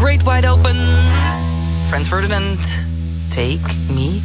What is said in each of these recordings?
Great Wide Open. Franz Ferdinand, Take Me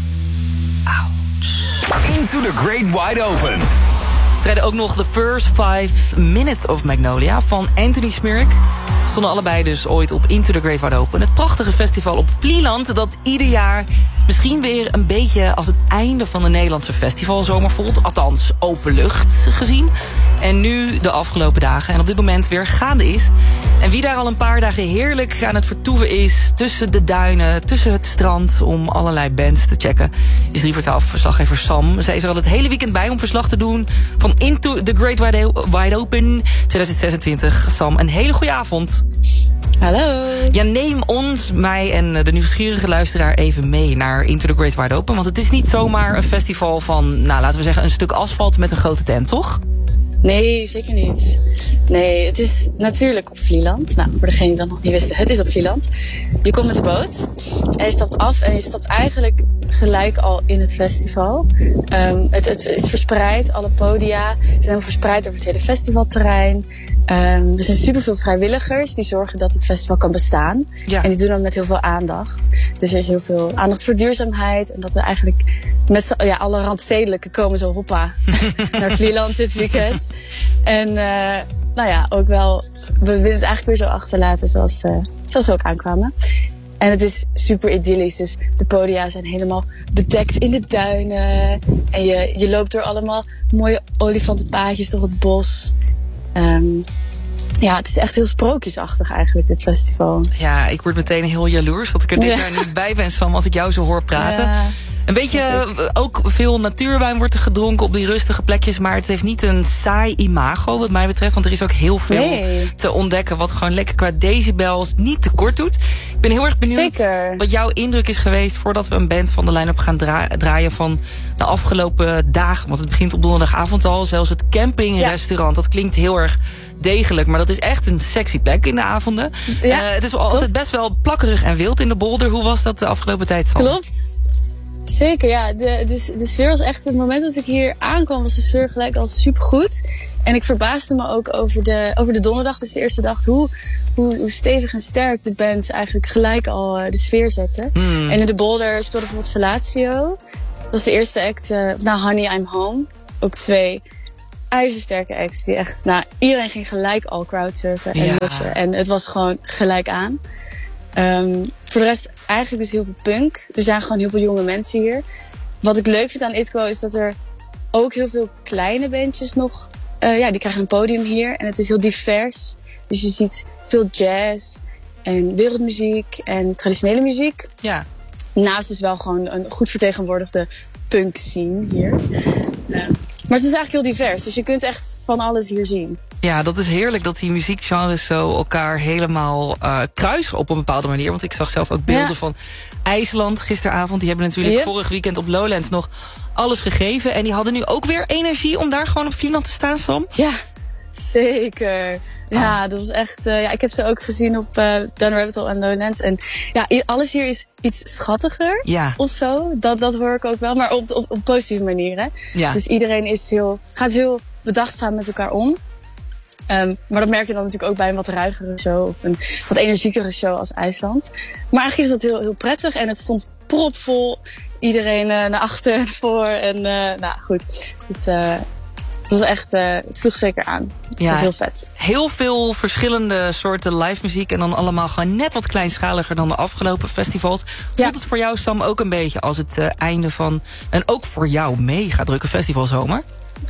Out. Into the Great Wide Open. Treden ook nog The First 5 Minutes of Magnolia van Anthony Smirk. Stonden allebei dus ooit op Into the Great Wide Open. Het prachtige festival op Vlieland dat ieder jaar misschien weer een beetje als het einde van de Nederlandse festivalzomer voelt. Althans, open lucht gezien. En nu de afgelopen dagen en op dit moment weer gaande is. En wie daar al een paar dagen heerlijk aan het vertoeven is tussen de duinen, tussen het strand, om allerlei bands te checken, is 3 voor 12 verslaggever Sam. Zij is er al het hele weekend bij om verslag te doen van Into the Great Wide Open 2026. Sam, een hele goede avond. Hallo. Ja, neem ons, mij en de nieuwsgierige luisteraar even mee naar Into the Great Wide Open. Want het is niet zomaar een festival van, nou laten we zeggen, een stuk asfalt met een grote tent, toch? Nee, zeker niet. Nee, het is natuurlijk op Vlieland. Nou, voor degenen die dat nog niet wisten, het is op Vlieland. Je komt met de boot en je stapt af en je stapt eigenlijk gelijk al in het festival. Het is verspreid, alle podia zijn helemaal verspreid over het hele festivalterrein. Er zijn superveel vrijwilligers die zorgen dat het festival kan bestaan. Ja. En die doen dat met heel veel aandacht. Dus er is heel veel aandacht voor duurzaamheid. En dat we eigenlijk met alle randstedelijke komen zo hoppa naar Vlieland dit weekend. En ook wel, we willen het eigenlijk weer zo achterlaten zoals we ook aankwamen. En het is super idyllisch. Dus de podia zijn helemaal bedekt in de duinen. En je loopt door allemaal mooie olifantenpaadjes door het bos. Het is echt heel sprookjesachtig eigenlijk, dit festival. Ja, ik word meteen heel jaloers dat ik er dit jaar niet bij ben, Sam, als ik jou zo hoor praten. Ja. Een beetje, ook veel natuurwijn wordt er gedronken op die rustige plekjes, maar het heeft niet een saai imago wat mij betreft, want er is ook heel veel te ontdekken wat gewoon lekker qua decibels niet tekort doet. Ik ben heel erg benieuwd wat jouw indruk is geweest voordat we een band van de line-up gaan draaien van de afgelopen dagen. Want het begint op donderdagavond al, zelfs het campingrestaurant, dat klinkt heel erg degelijk, maar dat is echt een sexy plek in de avonden. Ja, het is altijd best wel plakkerig en wild in de Bolder. Hoe was dat de afgelopen tijd, Sam? Klopt. Zeker, ja. De sfeer was echt, het moment dat ik hier aankwam, was de sfeer gelijk al supergoed. En ik verbaasde me ook over de donderdag, dus de eerste dag, hoe stevig en sterk de bands eigenlijk gelijk al de sfeer zetten. En in de Bolder speelde bijvoorbeeld Fellatio. Dat was de eerste act, Honey, I'm Home. Ook 2 ijzersterke acts die echt, iedereen ging gelijk al crowdsurfen en lossen. En het was gewoon gelijk aan. Voor de rest eigenlijk dus heel veel punk. Er zijn gewoon heel veel jonge mensen hier. Wat ik leuk vind aan ITCO is dat er ook heel veel kleine bandjes nog, die krijgen een podium hier. En het is heel divers. Dus je ziet veel jazz en wereldmuziek en traditionele muziek. Ja. Naast dus wel gewoon een goed vertegenwoordigde punk scene hier. Maar het is eigenlijk heel divers, dus je kunt echt van alles hier zien. Ja, dat is heerlijk dat die muziekgenres zo elkaar helemaal kruisen op een bepaalde manier. Want ik zag zelf ook beelden van IJsland gisteravond. Die hebben natuurlijk vorig weekend op Lowlands nog alles gegeven. En die hadden nu ook weer energie om daar gewoon op Vlieland te staan, Sam. Ja, zeker. Ja, dat was echt. Ik heb ze ook gezien op Down Rabbit Hole en Lowlands. En ja, alles hier is iets schattiger of zo. Dat hoor ik ook wel, maar op positieve manieren. Ja. Dus iedereen gaat heel bedachtzaam met elkaar om. Maar dat merk je dan natuurlijk ook bij een wat ruigere show of een wat energiekere show als IJsland. Maar eigenlijk is dat heel, heel prettig en het stond propvol. Iedereen naar achter en voor. En goed. Het was echt, het sloeg zeker aan. Het was heel vet. Heel veel verschillende soorten live muziek en dan allemaal gewoon net wat kleinschaliger dan de afgelopen festivals. Voelt het voor jou, Sam, ook een beetje als het einde van en ook voor jou mega drukke festivalzomer?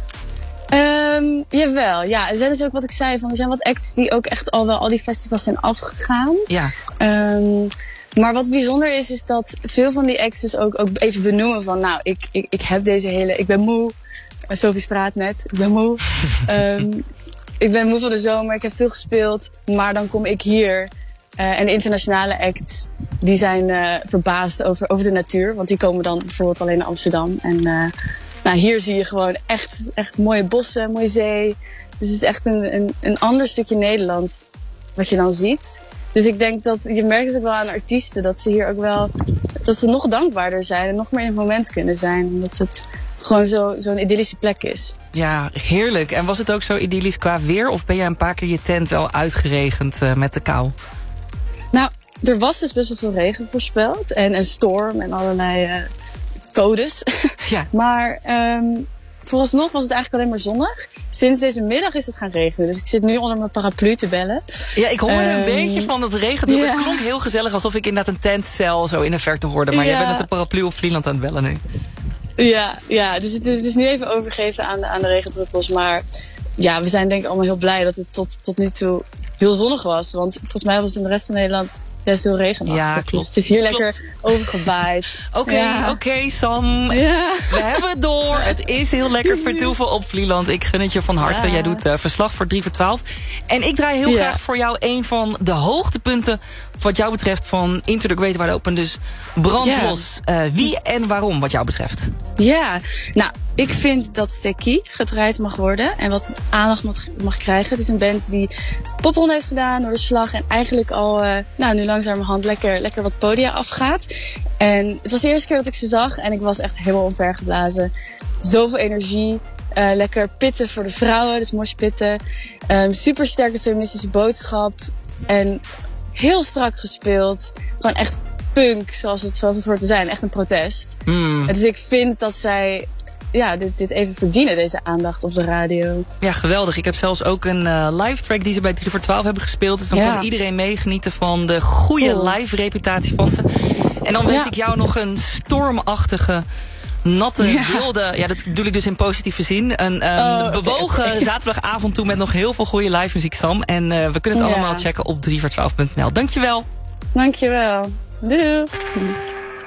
Jawel, ja. Er zijn dus ook wat ik zei, er zijn wat acts die ook echt al die festivals zijn afgegaan. Ja. Maar wat bijzonder is dat veel van die acts dus ook even benoemen van, ik heb ik ben moe. Sophie Straat net, ik ben moe. Ik ben moe van de zomer, ik heb veel gespeeld, maar dan kom ik hier. En de internationale acts, die zijn verbaasd over de natuur. Want die komen dan bijvoorbeeld alleen naar Amsterdam. En hier zie je gewoon echt mooie bossen, mooie zee. Dus het is echt een ander stukje Nederland wat je dan ziet. Dus ik denk dat, je merkt het ook wel aan artiesten, dat ze hier ook wel, dat ze nog dankbaarder zijn en nog meer in het moment kunnen zijn. Omdat het gewoon zo'n idyllische plek is. Ja, heerlijk. En was het ook zo idyllisch qua weer? Of ben jij een paar keer je tent wel uitgeregend met de kou? Nou, er was dus best wel veel regen voorspeld. En een storm en allerlei codes. Ja. Maar vooralsnog was het eigenlijk alleen maar zonnig. Sinds deze middag is het gaan regenen. Dus ik zit nu onder mijn paraplu te bellen. Ja, ik hoorde een beetje van het regen. Ja. Het klonk heel gezellig, alsof ik inderdaad een tentcel zo in de verte hoorde. Maar jij bent met een paraplu op Vlieland aan het bellen nu. Ja, dus het is nu even overgegeven aan de regendruppels. Maar ja, we zijn denk ik allemaal heel blij dat het tot nu toe heel zonnig was. Want volgens mij was het in de rest van Nederland juist heel regenachtig. Ja, klopt. Dus het is hier lekker overgewaaid. Oké, Sam. Ja. We hebben het door. Het is heel lekker vertoeven op Vlieland. Ik gun het je van harte. Ja. Jij doet verslag voor 3 voor 12. En ik draai heel graag voor jou een van de hoogtepunten wat jou betreft van Into the Great Wide Open. Dus brand los. Wie en waarom wat jou betreft? Ja, nou, ik vind dat Seki gedraaid mag worden en wat aandacht mag krijgen. Het is een band die popronde heeft gedaan door de slag en eigenlijk al nu langzamerhand lekker wat podia afgaat. En het was de eerste keer dat ik ze zag en ik was echt helemaal omvergeblazen. Zoveel energie, lekker pitten voor de vrouwen, dus moshpitten. Super sterke feministische boodschap en heel strak gespeeld. Gewoon echt punk, zoals het hoort te zijn. Echt een protest. En dus ik vind dat zij dit even verdienen, deze aandacht op de radio. Ja, geweldig. Ik heb zelfs ook een live track die ze bij 3 voor 12 hebben gespeeld. Dus dan kan iedereen meegenieten van de goede live reputatie van ze. En dan wens ik jou nog een stormachtige, natte, wilde... Ja, dat bedoel ik dus in positieve zin. Een bewogen zaterdagavond toe met nog heel veel goede live muziek, Sam. En we kunnen het allemaal checken op 3voor12.nl. Dankjewel. Dankjewel. Doei.